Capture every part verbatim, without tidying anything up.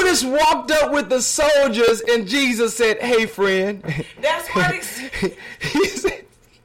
Judas walked up with the soldiers and Jesus said, hey, friend. That's what he said. He said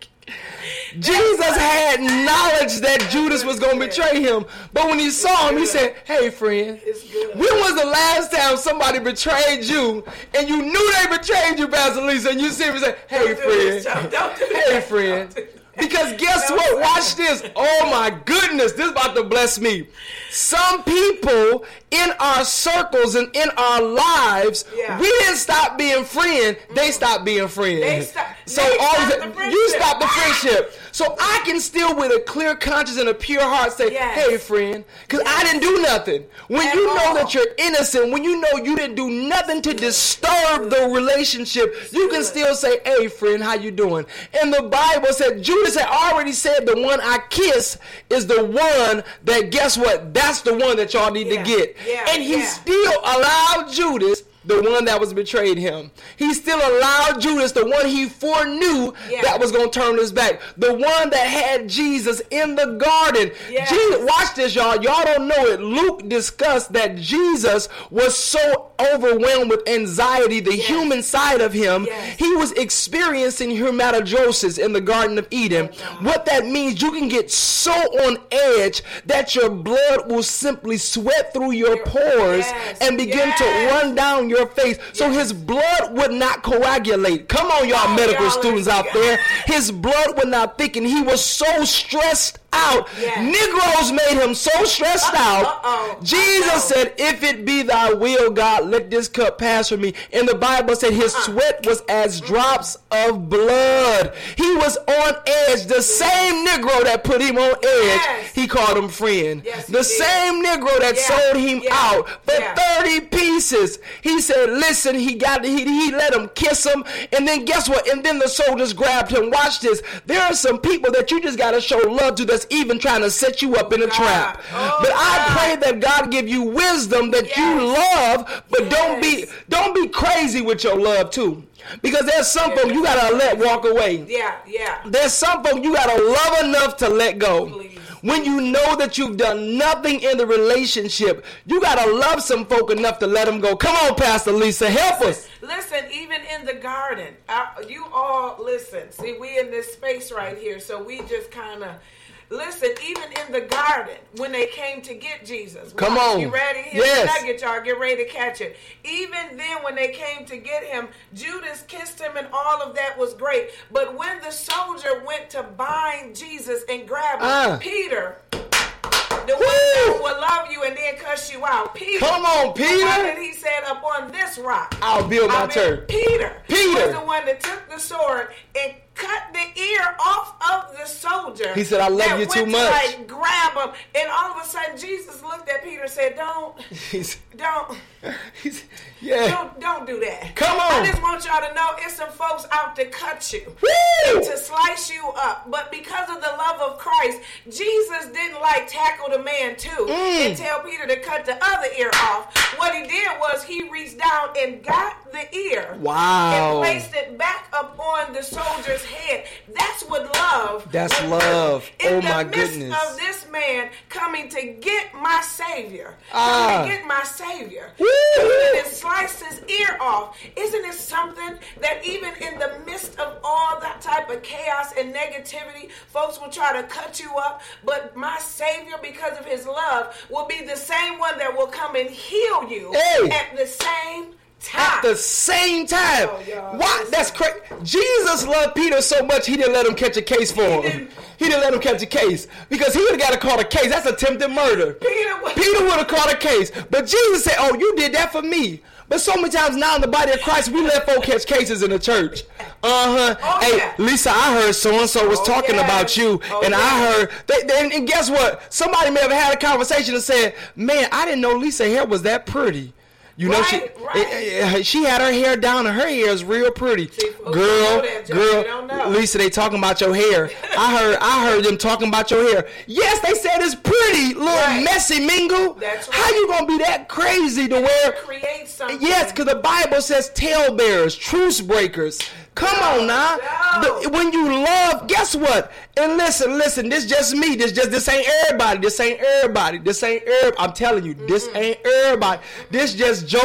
Jesus had knowledge that Judas was going to betray him. But when he saw him, he said, hey, friend, when was the last time somebody betrayed you and you knew they betrayed you, Pastor Lisa, and you see him and say, hey, friend, hey, friend. Because guess what? Watch this. Oh, my goodness. This is about to bless me. Some people in our circles and in our lives, yeah. we didn't stop being friends. They stopped being friends. They stop, so they all stop the, you stop the friendship. So I can still with a clear conscience and a pure heart say, yes. hey, friend, because yes. I didn't do nothing. When At you know all. that you're innocent, when you know you didn't do nothing to disturb the relationship, you can still say, hey, friend, how you doing? And the Bible said, Judas had already said the one I kiss is the one that, guess what? That's the one that y'all need yeah. to get. Yeah. And he yeah. still allowed Judas, the one that was betrayed him. He still allowed Judas, the one he foreknew yeah. that was going to turn his back. The one that had Jesus in the garden. Yes. Jesus, watch this, y'all. Y'all don't know it. Luke discussed that Jesus was so overwhelmed with anxiety, the yes. human side of him. Yes. He was experiencing hematidrosis in the Garden of Eden. Oh, what that means, you can get so on edge that your blood will simply sweat through your pores yes. and begin yes. to run down your your face, so yes. his blood would not coagulate. Come on, y'all oh, medical y'all students out there. His blood would not thicken. He was so stressed out. Yes. Negroes made him so stressed uh, out. Uh-oh. Jesus Uh-oh. said, if it be thy will, God, let this cup pass from me. And the Bible said his uh-uh. sweat was as drops of blood. He was on edge. The same Negro that put him on edge, yes. he called him friend. Yes, the same did. Negro that yeah. sold him yeah. out for yeah. thirty pieces. He said, listen, he got he, he let him kiss him. And then guess what? And then the soldiers grabbed him. Watch this. There are some people that you just got to show love to that's even trying to set you up in a God. trap. Oh, but God. I pray that God give you wisdom that yes. you love, but yes. don't be don't be crazy with your love too. Because there's some yeah, folks you gotta let walk away. Yeah, yeah. There's some folks you gotta love enough to let go. Please. When you know that you've done nothing in the relationship, you gotta love some folk enough to let them go. Come on, Pastor Lisa, help us. Listen, even in the garden, I, you all listen. See, we in this space right here, so we just kind of. Listen, even in the garden, when they came to get Jesus. Come on. You ready? Here's yes. the nugget, y'all. Get ready to catch it. Even then, when they came to get him, Judas kissed him and all of that was great. But when the soldier went to bind Jesus and grab him, uh. Peter, the one that will love you and then cuss you out. Peter. Come on, Peter. And he said, upon this rock, I'll build my church. Peter. Peter was the one that took the sword and cut the ear off of the soldier. He said, I love you too much. To, like, grab him. And all of a sudden, Jesus looked at Peter and said, don't, he's, don't, he's, yeah. don't, don't do that. Come on. I just want y'all to know it's some folks out to cut you, Woo! to slice you up. But because of the love of Christ, Jesus didn't like tackle the man too mm. and tell Peter to cut the other ear off. What he did was he reached down and got the ear. Wow. And placed it back up on the soldier's head. That's what love. That's love. In oh the my midst goodness. of this man coming to get my Savior, ah. coming to get my Savior, Woo! and slice his ear off. Isn't it something that even in the midst of all that type of chaos and negativity, folks will try to cut you up, but my Savior, because of his love, will be the same one that will come and heal you hey. at the same time. At the same time. Oh, Why? That's crazy. Jesus loved Peter so much he didn't let him catch a case for him. He didn't, he didn't let him catch a case because he would have got to caught a case. That's attempted murder. Peter, Peter would have caught a case. But Jesus said, oh, you did that for me. But so many times now in the body of Christ, we let folk catch cases in the church. Uh-huh. Oh, hey, yeah. Lisa, I heard so-and-so was oh, talking yeah. about you. Oh, and yeah. I heard, they, they, and guess what? Somebody may have had a conversation and said, man, I didn't know Lisa's hair was that pretty. You know, right, she right. It, it, she had her hair down and her hair is real pretty. See, girl, that, girl, Lisa, they talking about your hair. I heard I heard them talking about your hair. Yes, they said it's pretty, little right. messy mingle. That's right. How you going to be that crazy to wear? Create something. Yes, because the Bible says talebearers, truce breakers. Come no, on now. No. The, when you love, guess what? And listen, listen, this just me. This just this ain't everybody. This ain't everybody. This ain't everybody. I'm telling you, mm-hmm. this ain't everybody. This just Joe